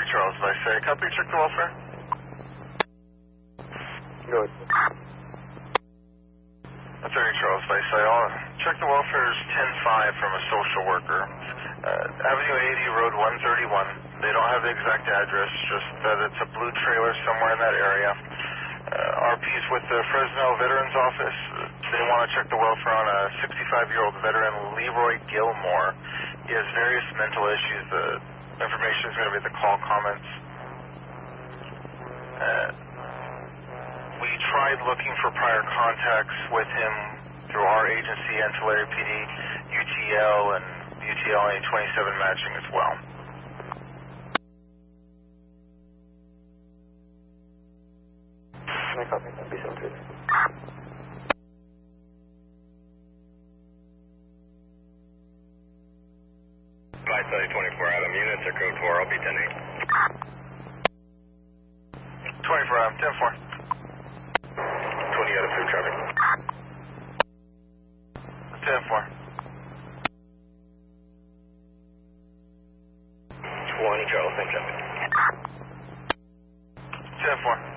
Charles, if I say, copy, check the welfare. Good. Attorney Charles, if I say, I'll check the welfare's 10-5 from a social worker. Avenue 80, Road 131. They don't have the exact address, just that it's a blue trailer somewhere in that area. RP's with the Fresno Veterans Office. They want to check the welfare on a 65-year-old veteran, Leroy Gilmore. He has various mental issues. The information is going to be the call comments. We tried looking for prior contacts with him through our agency and Tulare PD, UTL, and UTL 27 matching as well. Can I copy that? Be so good. Flight study 24 Adam, units are code 4, I'll be 10-8. 24 Adam, 10-4. 20 out of food traffic. 10-4. 20 Charles, same traffic. 10-4.